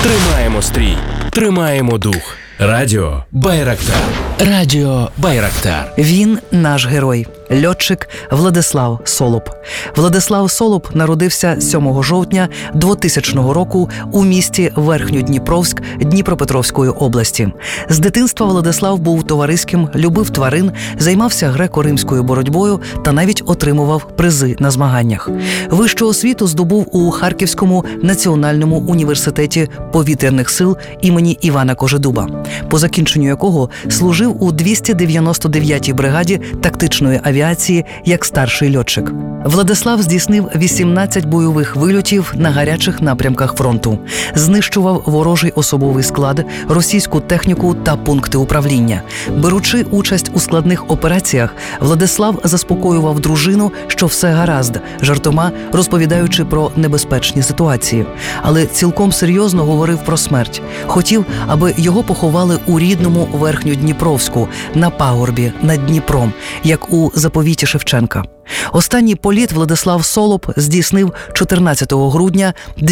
Тримаємо стрій, тримаємо дух. Радіо Байрактар. Радіо Байрактар. Він наш герой. Льотчик Владислав Солоб. Владислав Солоб народився 7 жовтня 2000 року у місті Верхньодніпровськ Дніпропетровської області. З дитинства Владислав був товариським, любив тварин, займався греко-римською боротьбою та навіть отримував призи на змаганнях. Вищу освіту здобув у Харківському національному університеті повітряних сил імені Івана Кожедуба, по закінченню якого служив у 299-й бригаді тактичної авіації як старший льотчик. Владислав здійснив 18 бойових вильотів на гарячих напрямках фронту, знищував ворожий особовий склад, російську техніку та пункти управління. Беручи участь у складних операціях, Владислав заспокоював дружину, що все гаразд, жартома розповідаючи про небезпечні ситуації. Але цілком серйозно говорив про смерть. Хотів, аби його поховали у рідному Верхньодніпровську, на пагорбі над Дніпром, як у заповіті Шевченка. Останній політ Владислав Солоб здійснив 14 грудня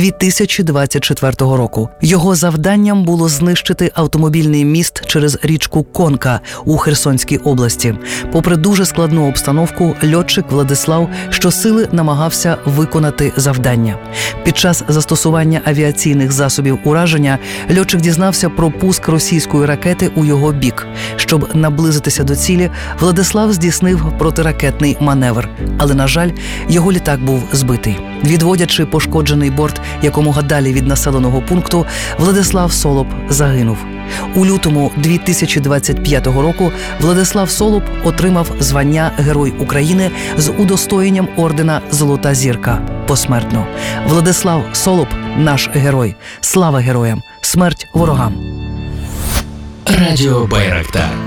2024 року. Його завданням було знищити автомобільний міст через річку Конка у Херсонській області. Попри дуже складну обстановку, льотчик Владислав щосили намагався виконати завдання. Під час застосування авіаційних засобів ураження льотчик дізнався про пуск російської ракети у його бік. Щоб наблизитися до цілі, Владислав здійснив протиракетний маневр. Але, на жаль, його літак був збитий. Відводячи пошкоджений борт якомога далі від населеного пункту, Владислав Солоб загинув. У лютому 2025 року Владислав Солоб отримав звання Герой України з удостоєнням ордена «Золота зірка» посмертно. Владислав Солоб – наш герой. Слава героям! Смерть ворогам! Радіо Байрактар.